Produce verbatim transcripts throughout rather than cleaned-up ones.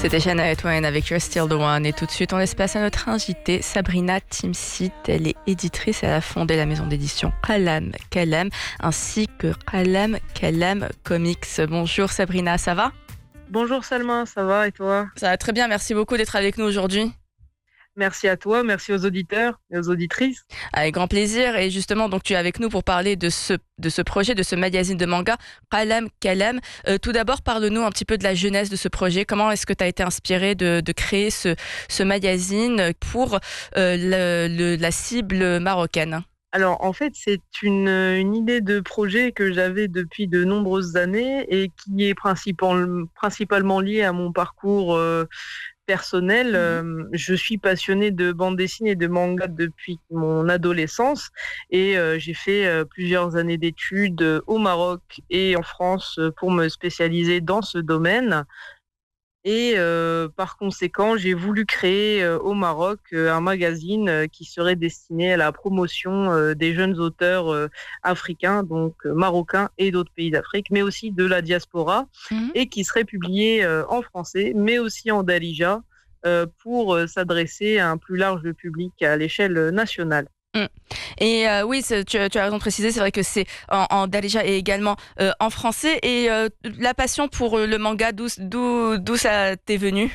C'était Shania Twain avec You're Still the One. Et tout de suite, on laisse place à notre invitée, Sabrina Timsit. Elle est éditrice. Elle a fondé la maison d'édition Qalam Qalam ainsi que Qalam Qalam Comics. Bonjour Sabrina, ça va? Bonjour Salma, ça va et toi? Ça va très bien, merci beaucoup d'être avec nous aujourd'hui. Merci à toi, merci aux auditeurs et aux auditrices. Avec grand plaisir. Et justement, donc tu es avec nous pour parler de ce, de ce projet, de ce magazine de manga, Qalam Qalam. Euh, tout d'abord, parle-nous un petit peu de la jeunesse de ce projet. Comment est-ce que tu as été inspiré de, de créer ce, ce magazine pour euh, le, le, la cible marocaine? Alors en fait, c'est une, une idée de projet que j'avais depuis de nombreuses années et qui est principal, principalement liée à mon parcours euh, personnel. Euh, je suis passionnée de bande dessinée et de manga depuis mon adolescence et euh, j'ai fait euh, plusieurs années d'études euh, au Maroc et en France euh, pour me spécialiser dans ce domaine. Et euh, par conséquent, j'ai voulu créer euh, au Maroc euh, un magazine euh, qui serait destiné à la promotion euh, des jeunes auteurs euh, africains, donc euh, marocains et d'autres pays d'Afrique, mais aussi de la diaspora, Mmh. et qui serait publié euh, en français, mais aussi en Darija, euh, pour euh, s'adresser à un plus large public à l'échelle nationale. Mm. Et euh, oui, tu, tu as raison de préciser, c'est vrai que c'est en, en Darija et également euh, en français. Et euh, la passion pour le manga, d'où, d'où, d'où ça t'est venu?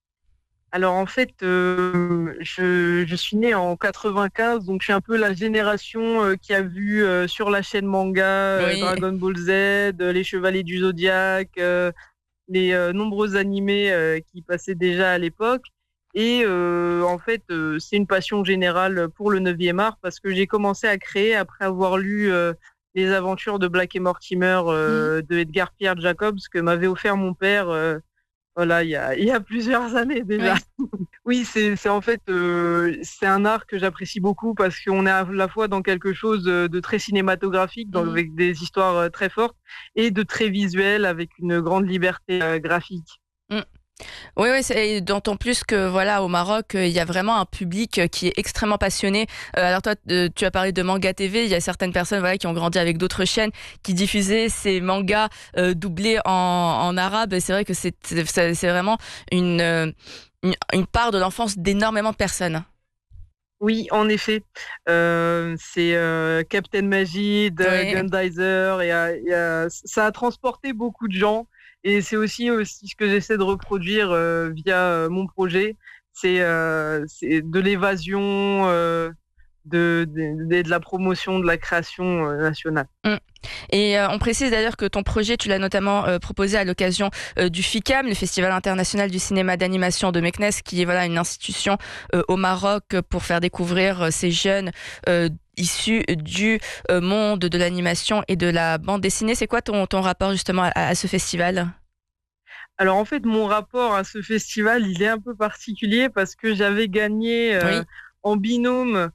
Alors en fait, euh, je, je suis née en quatre-vingt-quinze, donc je suis un peu la génération euh, qui a vu euh, sur la chaîne manga euh, Oui. Dragon Ball Z, euh, les Chevaliers du Zodiaque, euh, les euh, nombreux animés euh, qui passaient déjà à l'époque. Et euh, en fait, euh, c'est une passion générale pour le neuvième art parce que j'ai commencé à créer après avoir lu euh, les aventures de Black et Mortimer euh, de Edgar Pierre Jacobs que m'avait offert mon père. Euh, voilà, il y a, il y a plusieurs années déjà. Oui. Oui, c'est, c'est en fait, euh, c'est un art que j'apprécie beaucoup parce qu'on est à la fois dans quelque chose de très cinématographique, donc Mhm. avec des histoires euh, très fortes, et de très visuel avec une grande liberté euh, graphique. Mm. Oui, oui, c'est, d'autant plus que voilà, au Maroc, euh, il y a vraiment un public euh, qui est extrêmement passionné. Euh, alors toi, euh, tu as parlé de Manga T V. Il y a certaines personnes voilà qui ont grandi avec d'autres chaînes qui diffusaient ces mangas euh, doublés en, en arabe. Et c'est vrai que c'est, c'est, c'est vraiment une, euh, une une part de l'enfance d'énormément de personnes. Oui, en effet. Euh, c'est euh, Captain Majid, euh, Oui. Gundizer, et, euh, et, euh, ça a transporté beaucoup de gens. Et c'est aussi, aussi ce que j'essaie de reproduire euh, via euh, mon projet. C'est euh, c'est de l'évasion, euh, de, de, de, de la promotion de la création euh, nationale. Mm. Et euh, on précise d'ailleurs que ton projet, tu l'as notamment euh, proposé à l'occasion euh, du FICAM, le Festival international du cinéma d'animation de Meknès, qui est voilà une institution euh, au Maroc pour faire découvrir euh, ces jeunes euh, issus du euh, monde de l'animation et de la bande dessinée. C'est quoi ton, ton rapport justement à, à ce festival? Alors en fait, mon rapport à ce festival, il est un peu particulier parce que j'avais gagné euh, Oui. en binôme